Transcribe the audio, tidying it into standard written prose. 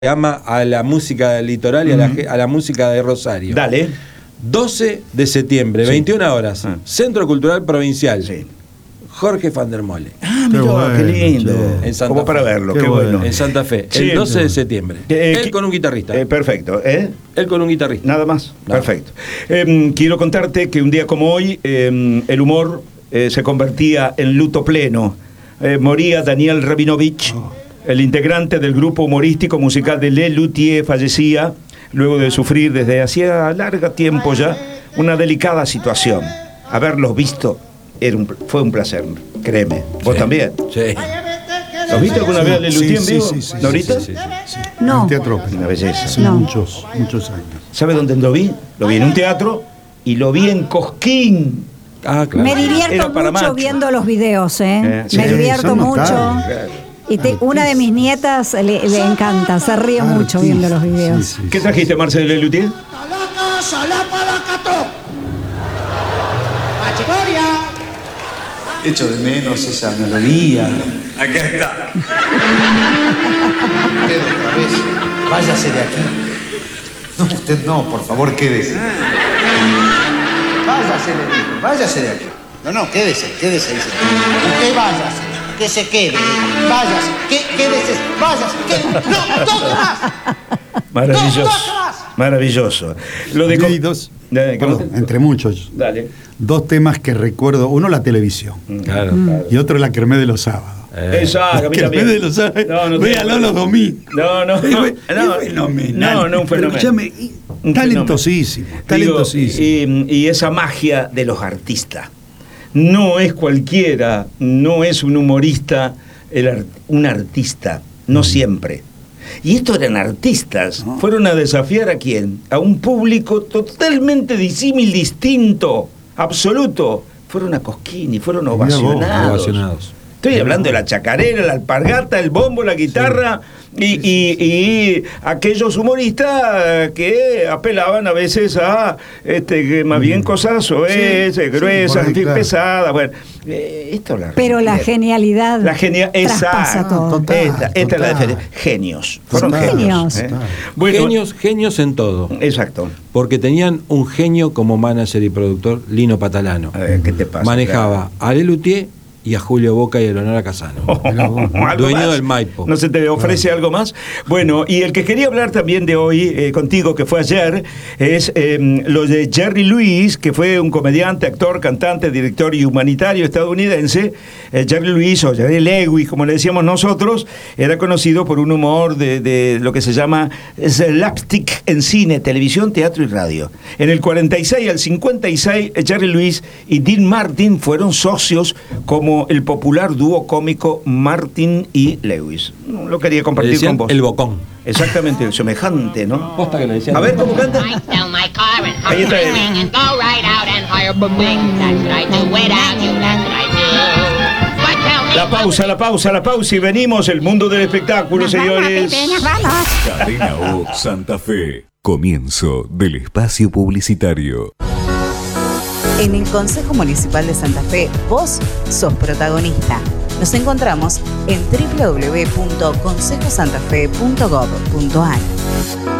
ama a la música del litoral y a la música de Rosario. Dale. 12 de septiembre, 21 horas, Centro Cultural Provincial. Sí. Jorge van der Molle. Ah, mira, bueno, qué lindo. En Santa Como Fe. para verlo, Qué qué bueno. bueno. En Santa Fe, Sí, el 12 de septiembre. Él con un guitarrista. Perfecto. Él con un guitarrista. Nada más. Nada. Perfecto. Quiero contarte que un día como hoy, el humor se convertía en luto pleno. Moría Daniel Rabinovich, el integrante del grupo humorístico musical de Les Luthiers, fallecía luego de sufrir desde hacía largo tiempo ya una delicada situación. Haberlos visto fue un placer, créeme. ¿Vos también? Sí. ¿Los viste alguna vez a Les Luthiers en vivo? Sí, ¿Norita? Sí. No. En Teatro Ópera. Una belleza. Hace No. muchos años. ¿Sabe dónde lo vi? Lo vi en un teatro y lo vi en Cosquín. Ah, claro. Me divierto Era para mucho macho. viendo los videos, Sí, me divierto son mucho. notables. Y una de mis nietas le encanta, se ríe mucho viendo los videos. Sí, ¿Qué trajiste, Marcelo Les Luthiers? Echo de menos esa melodía. Acá está. Usted otra vez, váyase de aquí. No, usted no, por favor, quédese. Váyase, le digo, váyase de aquí. No, quédese ahí. Usted váyase, que se quede. Váyase, quédese, váyase, quédese. ¡No, ¿dónde más? Maravilloso. Maravilloso. Lo de Y dos, ¿Qué perdón, más? entre muchos, Dale. dos temas que recuerdo. Uno, la televisión. Claro. Y otro, la Kermés de los sábados. Exacto, mira, Kermés de los sábados. No, Véalo los domingos. No. Es fenomenal. No, un fenómeno. Escúchame, Un talentosísimo. Digo, Talentosísimo. y esa magia de los artistas. No es cualquiera, no es un humorista, un artista, no siempre. Y estos eran artistas, fueron a desafiar ¿a quién? A un público totalmente disímil, distinto, absoluto. Fueron a Cosquín y fueron Mirá vos, Ovacionados. Estoy hablando de la chacarera, la alpargata, el bombo, la guitarra y aquellos humoristas que apelaban a veces a que más bien cosas gruesas, por ahí, en fin, claro. pesadas. Bueno, esto la Pero la genialidad traspasa todo. Total. Esta es la diferencia. Genios. Fueron Total. genios. Genios. Bueno, Genios en todo. exacto. Porque tenían un genio como manager y productor, Lino Patalano. A ver, ¿qué te pasa? Manejaba a Les Luthiers y a Julio Boca y a Leonora Casano. ¿Algo Dueño más? del Maipo. ¿No se te ofrece algo más? Bueno, y el que quería hablar también de hoy contigo, que fue ayer, es lo de Jerry Lewis, que fue un comediante, actor, cantante, director y humanitario estadounidense. Jerry Lewis, o Jerry Lewis, como le decíamos nosotros, era conocido por un humor de lo que se llama slapstick en cine, televisión, teatro y radio. En el 46 al 56, Jerry Lewis y Dean Martin fueron socios como el popular dúo cómico Martin y Lewis. Lo quería Le compartir decían con vos. el Bocón. Exactamente, el semejante, ¿no? Posta que le decían. A ver, ¿cómo canta? I sell my car and Ahí está él. and go right out and hire a bling. That's what I do without you. That's what I do. But tell me La pausa y venimos, el mundo del espectáculo, señores. Cadena O Santa Fe. Comienzo del espacio publicitario. En el Consejo Municipal de Santa Fe, vos sos protagonista. Nos encontramos en www.consejosantafe.gov.ar.